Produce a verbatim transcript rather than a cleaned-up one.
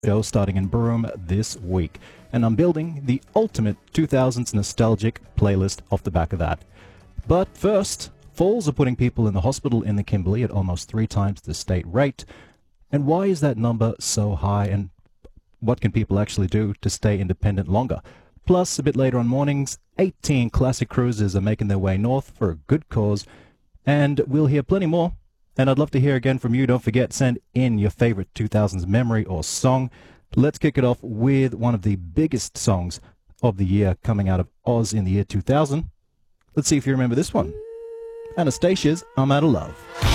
show starting in Broome this week, and I'm building the ultimate two thousands nostalgic playlist off the back of that. But first, falls are putting people in the hospital in the Kimberley at almost three times the state rate. And why is that number so high, and what can people actually do to stay independent longer? Plus, a bit later on mornings, eighteen classic cruisers are making their way north for a good cause, and we'll hear plenty more. And I'd love to hear again from you. Don't forget, send in your favorite two thousands memory or song. Let's kick it off with one of the biggest songs of the year coming out of Oz in the year two thousand. Let's see if you remember this one. Anastasia's I'm Out of Love.